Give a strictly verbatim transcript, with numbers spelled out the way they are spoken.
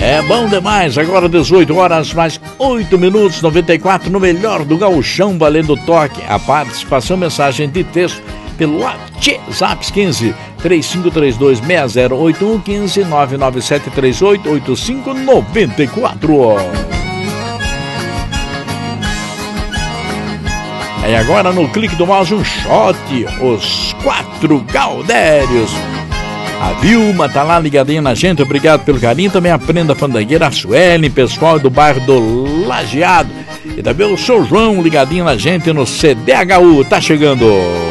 É bom demais, agora dezoito horas mais oito minutos, noventa e quatro no melhor do gauchão, valendo toque. A participação, mensagem de texto pelo WhatsApp quinze, três cinco três dois, seis zero oito um, quinze, nove nove sete três oito, oito cinco nove quatro. E agora no clique do mouse um shot, os quatro Gaudérios. A Vilma tá lá ligadinha na gente, obrigado pelo carinho. Também a Prenda Fandangueira, a Suelen, pessoal do bairro do Lajeado. E também o seu João ligadinho na gente no C D H U, tá chegando.